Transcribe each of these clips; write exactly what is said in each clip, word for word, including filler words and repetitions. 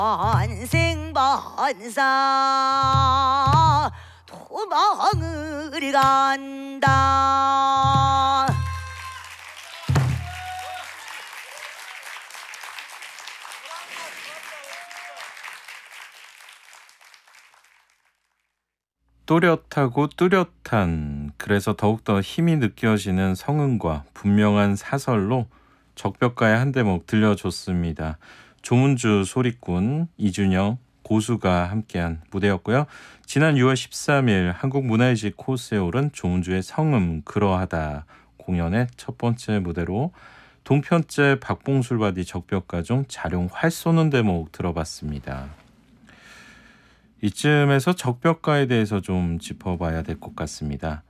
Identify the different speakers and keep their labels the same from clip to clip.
Speaker 1: 반생반사 도망을 간다.
Speaker 2: 또렷하고 뚜렷한, 그래서 더욱더 힘이 느껴지는 성음과 분명한 사설로 적벽가의 한 대목 들려줬습니다. 조문주 소리꾼, 이준영, 고수가 함께한 무대였고요. 지난 유월 십삼일 한국문화예술 코스에 오른 조문주의 성음 그러하다 공연의 첫 번째 무대로 동편제 박봉술바디 적벽가 중 자룡 활 쏘는 대목 들어봤습니다. 이쯤에서 적벽가에 대해서 좀 짚어봐야 될 것 같습니다.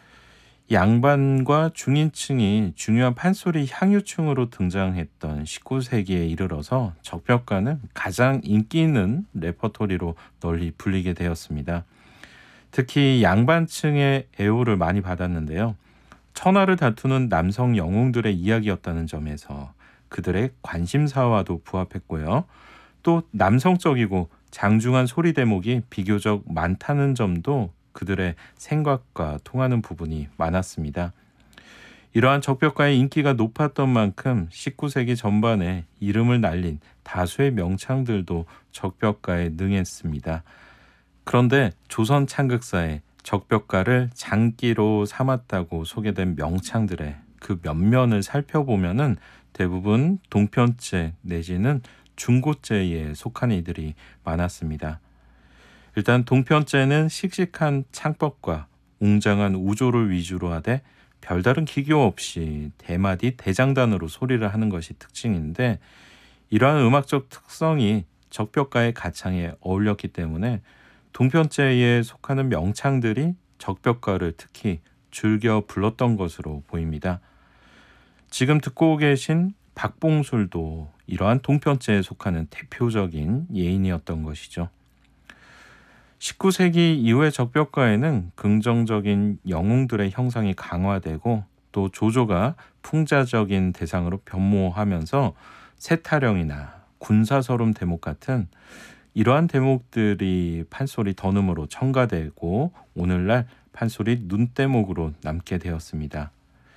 Speaker 2: 양반과 중인층이 중요한 판소리 향유층으로 등장했던 십구 세기에 이르러서 적벽가는 가장 인기 있는 레퍼토리로 널리 불리게 되었습니다. 특히 양반층의 애호를 많이 받았는데요. 천하를 다투는 남성 영웅들의 이야기였다는 점에서 그들의 관심사와도 부합했고요. 또 남성적이고 장중한 소리 대목이 비교적 많다는 점도 그들의 생각과 통하는 부분이 많았습니다. 이러한 적벽가의 인기가 높았던 만큼 십구 세기 전반에 이름을 날린 다수의 명창들도 적벽가에 능했습니다. 그런데 조선 창극사에 적벽가를 장기로 삼았다고 소개된 명창들의 그 면면을 살펴보면은 대부분 동편제 내지는 중고제에 속한 이들이 많았습니다. 일단 동편제는 씩씩한 창법과 웅장한 우조를 위주로 하되 별다른 기교 없이 대마디 대장단으로 소리를 하는 것이 특징인데, 이러한 음악적 특성이 적벽가의 가창에 어울렸기 때문에 동편제에 속하는 명창들이 적벽가를 특히 즐겨 불렀던 것으로 보입니다. 지금 듣고 계신 박봉술도 이러한 동편제에 속하는 대표적인 예인이었던 것이죠. 십구 세기 이후의 적벽가에는 긍정적인 영웅들의 형상이 강화되고 또 조조가 풍자적인 대상으로 변모하면서 세타령이나 군사서름 대목 같은 이러한 대목들이 판소리 던음으로 첨가되고 오늘날 판소리 눈대목으로 남게 되었습니다.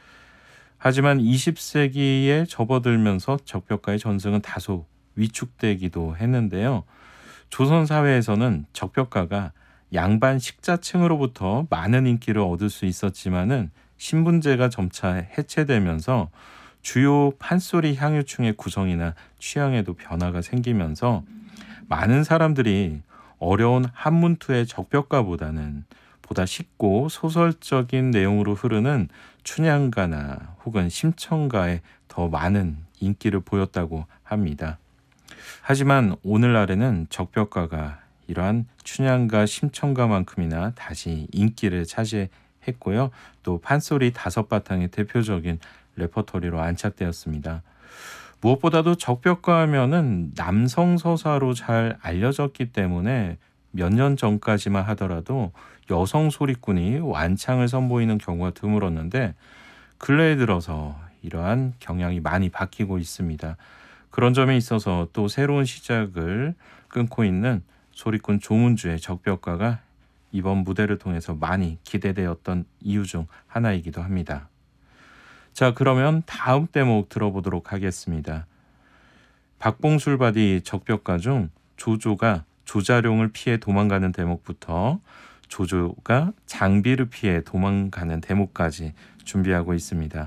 Speaker 2: 하지만 이십 세기에 접어들면서 적벽가의 전승은 다소 위축되기도 했는데요. 조선 사회에서는 적벽가가 양반 식자층으로부터 많은 인기를 얻을 수 있었지만은 신분제가 점차 해체되면서 주요 판소리 향유층의 구성이나 취향에도 변화가 생기면서 많은 사람들이 어려운 한문투의 적벽가보다는 보다 쉽고 소설적인 내용으로 흐르는 춘향가나 혹은 심청가에 더 많은 인기를 보였다고 합니다. 하지만 오늘날에는 적벽가가 이러한 춘향가, 심청가만큼이나 다시 인기를 차지했고요. 또 판소리 다섯 바탕의 대표적인 레퍼토리로 안착되었습니다. 무엇보다도 적벽가 하면은 남성 서사로 잘 알려졌기 때문에 몇 년 전까지만 하더라도 여성 소리꾼이 완창을 선보이는 경우가 드물었는데 근래에 들어서 이러한 경향이 많이 바뀌고 있습니다. 그런 점에 있어서 또 새로운 시작을 끊고 있는 소리꾼 조문주의 적벽가가 이번 무대를 통해서 많이 기대되었던 이유 중 하나이기도 합니다. 자, 그러면 다음 대목 들어보도록 하겠습니다. 박봉술바디 적벽가 중 조조가 조자룡을 피해 도망가는 대목부터 조조가 장비를 피해 도망가는 대목까지 준비하고 있습니다.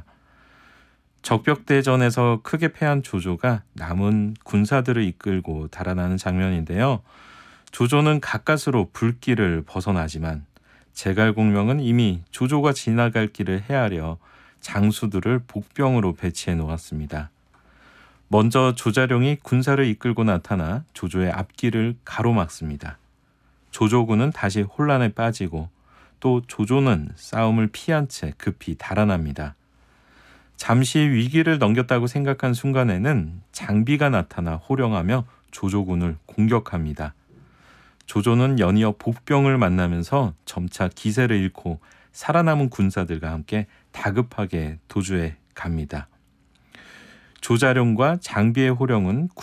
Speaker 2: 적벽대전에서 크게 패한 조조가 남은 군사들을 이끌고 달아나는 장면인데요. 조조는 가까스로 불길을 벗어나지만 제갈공명은 이미 조조가 지나갈 길을 헤아려 장수들을 복병으로 배치해 놓았습니다. 먼저 조자룡이 군사를 이끌고 나타나 조조의 앞길을 가로막습니다. 조조군은 다시 혼란에 빠지고 또 조조는 싸움을 피한 채 급히 달아납니다. 잠시 위기를 넘겼다고 생각한 순간에는 장비가 나타나 호령하며 조조군을 공격합니다. 조조는 연이어 복병을 만나면서 점차 기세를 잃고 살아남은 군사들과 함께 다급하게 도주해 갑니다. 조자룡과 장비의 호령은